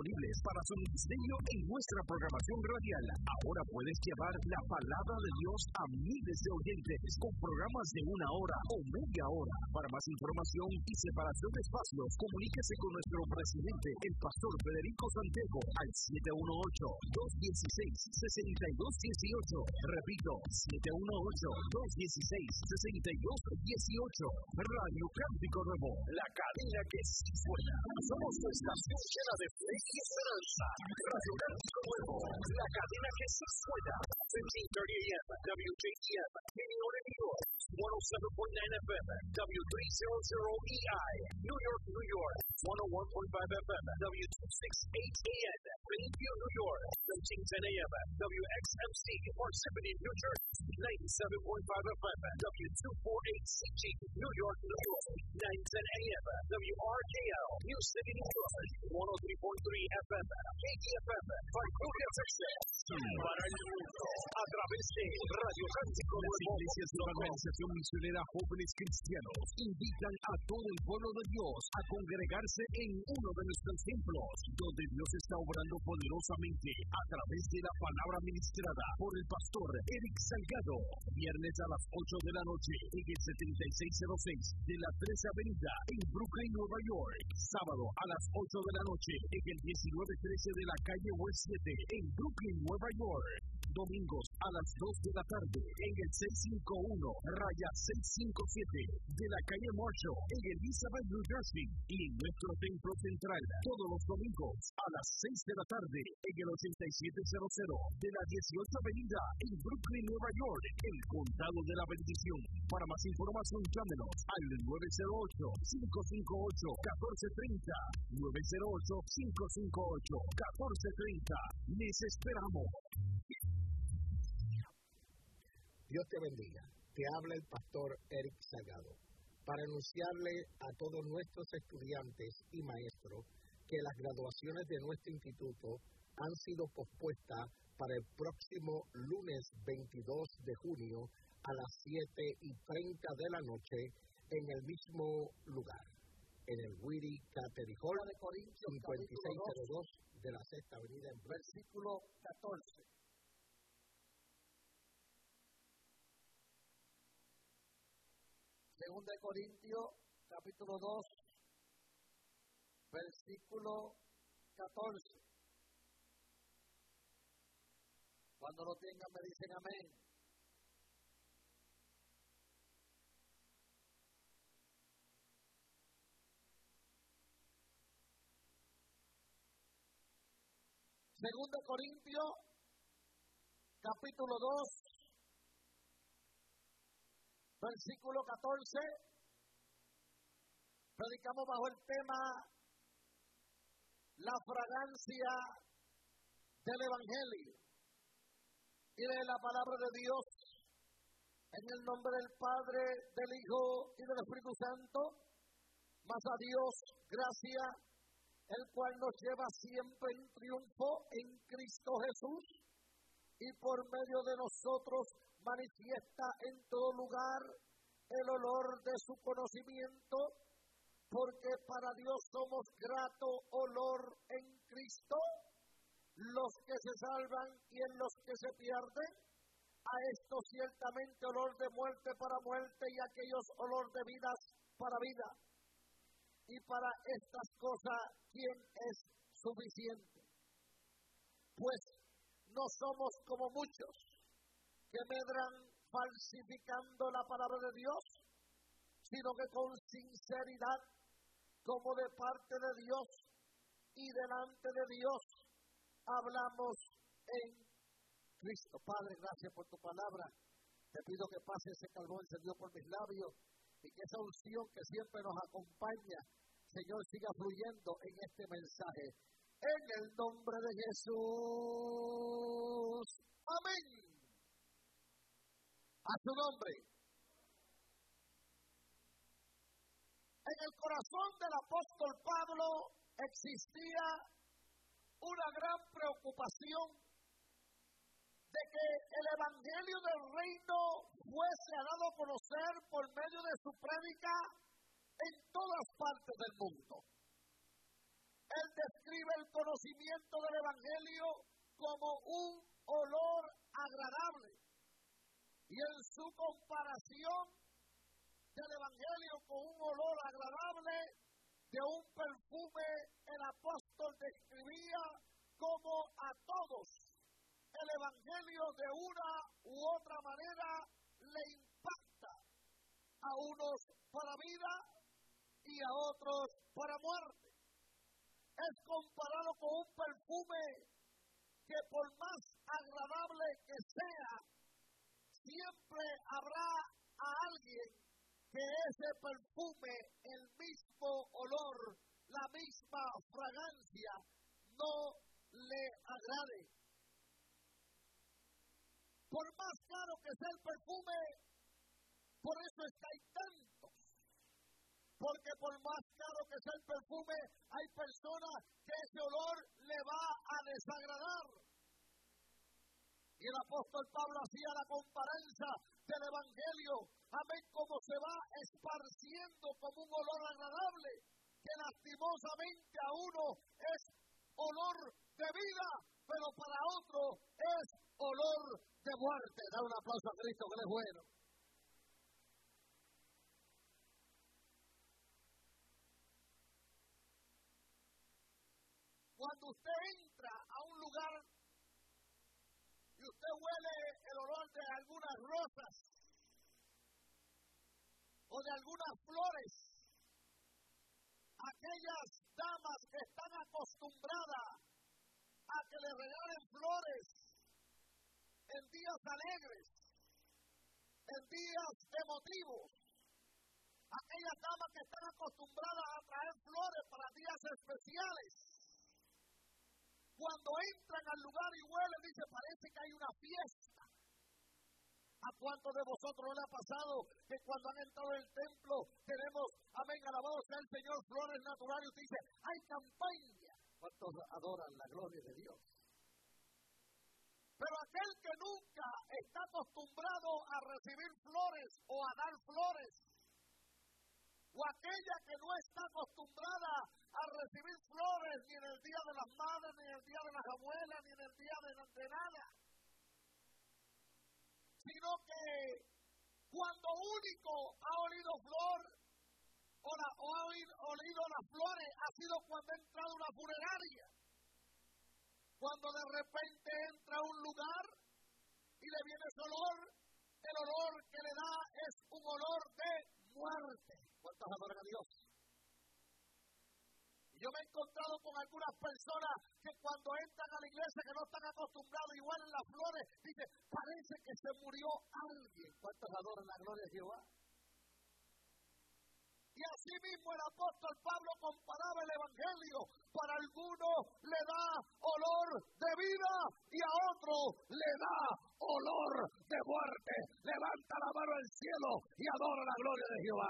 disponibles para su ministerio en nuestra programación radial. Ahora puedes llevar la palabra de Dios a miles de oyentes con programas de 1 hora o media hora. Para más información y separación de espacios, comuníquese con nuestro presidente, el pastor Federico Santiago, al 718-216-6218. Repito, 718-216-6218. Radio Cántico Nuevo, la cadena que sí suena. Somos tu estación llena de fe y esperanza. Radio Cántico Nuevo, la cadena que sí suena. 1530 AM, WJDM, New York, 107.9 FM, W300EI, New York, New York, 101.5 FM, W268 AM, Greenview, New York, 1310 AM, WXMC, Parsippany, New Jersey, 97.5 FM, W248CG, New York, New York, 910 AM, WRKL, New City, New York, 103.3 FM, KTFM, Vancouver, Texas, para el mundo, a través de Radio Cántico Nuevo. Las iglesias de la Organización Misionera Jóvenes Cristianos invitan a todo el pueblo de Dios a congregarse en uno de nuestros templos, donde Dios está obrando poderosamente a través de la palabra ministrada por el pastor Eric Salgado. Viernes a las 8 de la noche en el 7606 de la 13 Avenida en Brooklyn, Nueva York. Sábado a las 8 de la noche en el 1913 de la calle West 7 en Brooklyn, Nueva York. Domingos a las 2 de la tarde en el 651-657 de la calle Marshall en Elizabeth, New Jersey, y en nuestro templo central todos los domingos a las 6 de la tarde en el 8700 de la 18 Avenida en Brooklyn, Nueva York, el Condado de la Bendición. Para más información llámenos al 908-558-1430, 908-558-1430. Les esperamos. Dios te bendiga. Te habla el pastor Eric Salgado para anunciarle a todos nuestros estudiantes y maestros que las graduaciones de nuestro instituto han sido pospuestas para el próximo lunes 22 de junio a las 7:30 de la noche en el mismo lugar, en el Whitty Catering Hall, 5602 de la 6ª Avenida en versículo 14. Segunda de Corintios, capítulo 2, versículo 14. Cuando lo tengan me dicen amén. Segunda de Corintios, capítulo 2, versículo 14, predicamos bajo el tema la fragancia del Evangelio, y de la palabra de Dios, en el nombre del Padre, del Hijo y del Espíritu Santo, mas a Dios gracias, el cual nos lleva siempre en triunfo en Cristo Jesús, y por medio de nosotros manifiesta en todo lugar el olor de su conocimiento, porque para Dios somos grato olor en Cristo, los que se salvan y en los que se pierden. A esto ciertamente olor de muerte para muerte, y aquellos olor de vidas para vida. Y para estas cosas, ¿quién es suficiente? Pues no somos como muchos que medran falsificando la palabra de Dios, sino que con sinceridad, como de parte de Dios y delante de Dios, hablamos en Cristo. Padre, gracias por tu palabra. Te pido que pase ese carbón encendido por mis labios y que esa unción que siempre nos acompaña, Señor, siga fluyendo en este mensaje. En el nombre de Jesús. Amén. A su nombre. En el corazón del apóstol Pablo existía una gran preocupación de que el evangelio del reino fuese dado a conocer por medio de su prédica en todas partes del mundo. Él describe el conocimiento del Evangelio como un olor agradable. Y en su comparación del Evangelio con un olor agradable de un perfume, el apóstol describía como a todos el Evangelio de una u otra manera le impacta, a unos para vida y a otros para muerte. Es comparado con un perfume que por más agradable que sea, siempre habrá a alguien que ese perfume, el mismo olor, la misma fragancia, no le agrade. Por más caro que sea el perfume, por eso es que hay tantos. Porque por más caro que sea el perfume, hay personas que ese olor le va a desagradar. Y el apóstol Pablo hacía la comparanza del Evangelio, amén, como se va esparciendo como un olor agradable, que lastimosamente a uno es olor de vida, pero para otro es olor de muerte. Da un aplauso a Cristo, que Él es bueno. Cuando usted entra a un lugar y usted huele el olor de algunas rosas o de algunas flores, aquellas damas que están acostumbradas a que le regalen flores en días alegres, en días emotivos, aquellas damas que están acostumbradas a traer flores para días especiales, cuando entran al lugar y huelen, dice, parece que hay una fiesta. ¿A cuántos de vosotros le ha pasado que cuando han entrado en el templo tenemos, amén, alabado sea el Señor, flores naturales? Y usted dice, hay campaña. ¿Cuántos adoran la gloria de Dios? Pero aquel que nunca está acostumbrado a recibir flores o a dar flores, o aquella que no está acostumbrada a recibir flores ni en el día de las madres, ni en el día de las abuelas, ni en el día de nada, sino que cuando único ha olido flor o ha olido las flores ha sido cuando ha entrado a una funeraria, cuando de repente entra a un lugar y le viene ese olor, el olor que le da es un olor de muerte. ¿Cuántos adoran a Dios? Yo me he encontrado con algunas personas que cuando entran a la iglesia que no están acostumbrados y huelen las flores, dicen, parece que se murió alguien. ¿Cuántos adoran la gloria de Jehová? Y así mismo el apóstol Pablo comparaba el Evangelio. Para algunos le da olor de vida y a otros le da olor de muerte. Levanta la mano al cielo y adora la gloria de Jehová.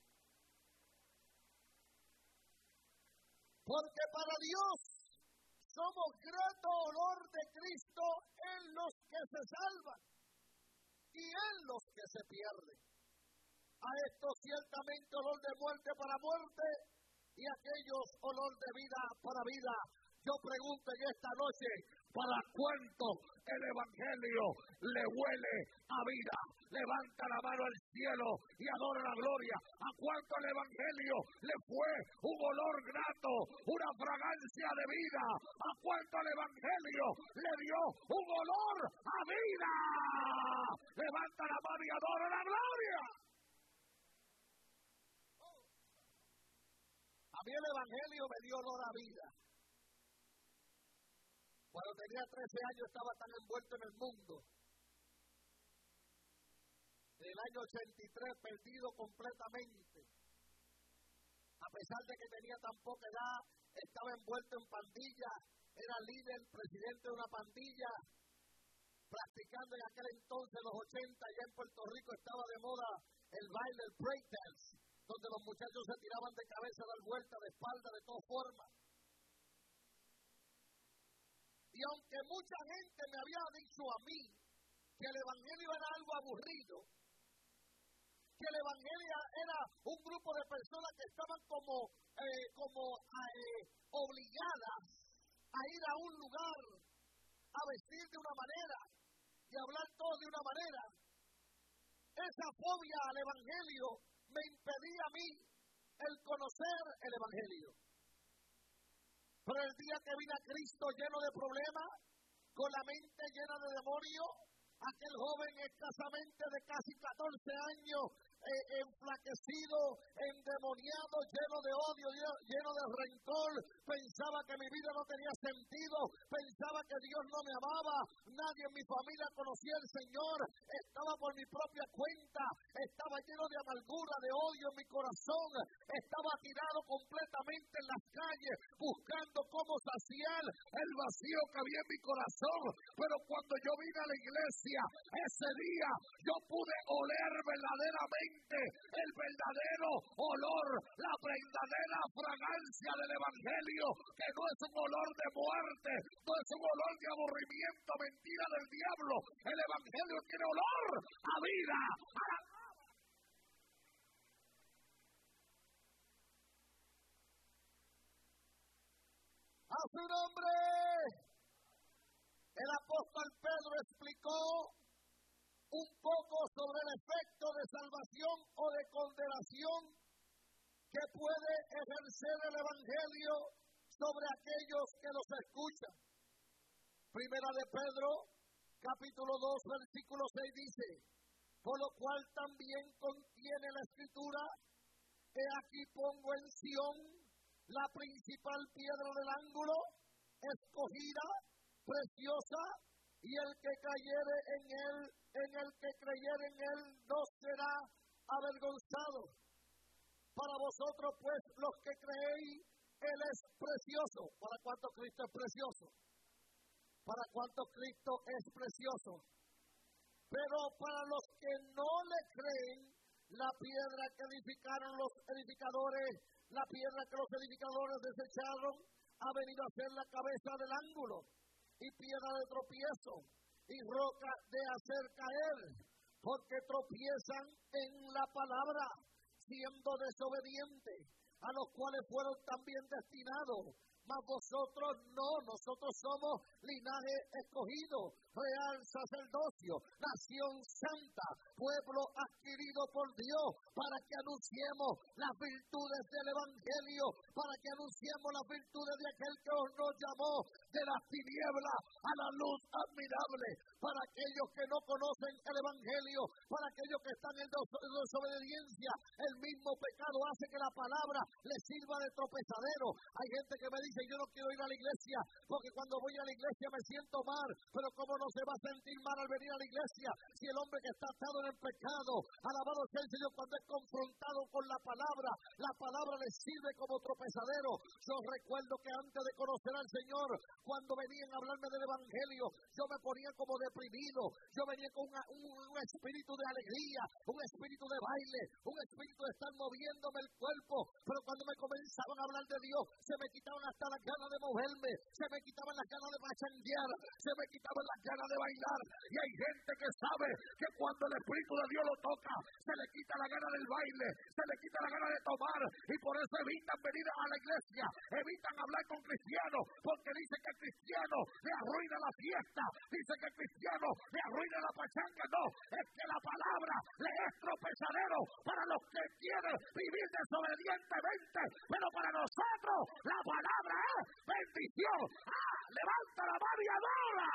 Porque para Dios somos grato olor de Cristo en los que se salvan y en los que se pierden. A estos ciertamente olor de muerte para muerte y a aquellos olor de vida para vida. Yo pregunto en esta noche, ¿para cuánto el Evangelio le huele a vida? Levanta la mano al cielo y adora la gloria. ¿A cuánto el Evangelio le fue un olor grato, una fragancia de vida? ¿A cuánto el Evangelio le dio un olor a vida? Levanta la mano y adora la gloria. A mí el Evangelio me dio olor a vida. Cuando tenía 13 años estaba tan envuelto en el mundo. En el año 83 perdido completamente. A pesar de que tenía tan poca edad, estaba envuelto en pandillas, era líder, presidente de una pandilla, practicando en aquel entonces, los 80, allá en Puerto Rico estaba de moda el baile, el breakdance, donde los muchachos se tiraban de cabeza, dar vuelta, de espalda, de todas formas. Y aunque mucha gente me había dicho a mí que el Evangelio era algo aburrido, que el evangelio era un grupo de personas que estaban como obligadas a ir a un lugar, a vestir de una manera y hablar todo de una manera. Esa fobia al evangelio me impedía a mí el conocer el evangelio. Pero el día que vine a Cristo lleno de problemas, con la mente llena de demonios, aquel joven escasamente de casi 14 años, enflaquecido, endemoniado, lleno de odio, lleno de rencor, pensaba que mi vida no tenía sentido, pensaba que Dios no me amaba, nadie en mi familia conocía al Señor, estaba por mi propia cuenta, estaba lleno de amargura, de odio en mi corazón, estaba tirado completamente en las calles, buscando cómo saciar el vacío que había en mi corazón. Pero cuando yo vine a la iglesia, ese día yo pude oler verdaderamente el verdadero olor, la verdadera fragancia del evangelio, que no es un olor de muerte, no es un olor de aburrimiento, mentira del diablo. El evangelio tiene olor a vida, a su nombre. El apóstol Pedro explicó un poco sobre el efecto de salvación o de condenación que puede ejercer el evangelio sobre aquellos que los escuchan. Primera de Pedro, capítulo 2, versículo 6 dice: por lo cual también contiene la escritura: he aquí pongo en Sión la principal piedra del ángulo, escogida, preciosa, y el que creyere en él no será avergonzado. Para vosotros pues los que creéis, él es precioso. ¿Para cuánto Cristo es precioso? ¿Para cuánto Cristo es precioso? Pero para los que no le creen, la piedra que edificaron los edificadores, la piedra que los edificadores desecharon, ha venido a ser la cabeza del ángulo, y piedra de tropiezo, y roca de hacer caer, porque tropiezan en la palabra, siendo desobedientes, a los cuales fueron también destinados. Mas vosotros no, nosotros somos linaje escogido, real sacerdocio, nación santa, pueblo adquirido por Dios, para que anunciemos las virtudes del evangelio, para que anunciemos las virtudes de aquel que nos llamó de las tinieblas a la luz admirable, para aquellos que no conocen el evangelio, para aquellos que están en desobediencia. El mismo pecado hace que la palabra les sirva de tropezadero. Hay gente que me dice: yo no quiero ir a la iglesia porque cuando voy a la iglesia me siento mal. Pero ¿cómo no se va a sentir mal al venir a la iglesia si el hombre que está atado en el pecado, alabado sea el Señor, cuando es confrontado con la palabra le sirve como tropezadero? Yo recuerdo que antes de conocer al Señor, cuando venían a hablarme del evangelio, yo me ponía como deprimido, yo venía con un espíritu de alegría, un espíritu de baile, un espíritu de estar moviéndome el cuerpo. Pero cuando me comenzaban a hablar de Dios, se me quitaban hasta las ganas de moverme, se me quitaban las ganas de machanguear, se me quitaban las ganas de bailar. Y hay gente que sabe que cuando el Espíritu de Dios lo toca, se le quita la gana del baile, se le quita la gana de tomar, y por eso evitan venir a la iglesia, evitan hablar con cristianos, porque dice que el cristiano le arruina la fiesta, dice que el cristiano le arruina la pachanga. No, es que la palabra le es tropezadero para los que quieren vivir desobedientemente, pero para nosotros la palabra es bendición. Levanta la mano y adora.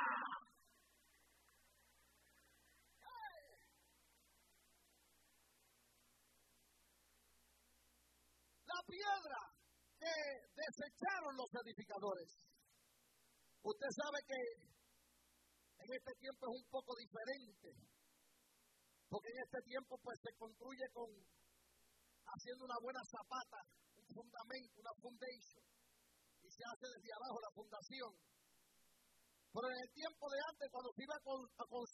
La piedra que desecharon los edificadores. Usted sabe que en este tiempo es un poco diferente, porque en este tiempo pues se construye haciendo una buena zapata, un fundamento, una foundation, y se hace desde abajo la fundación. Pero en el tiempo de antes, cuando se iba a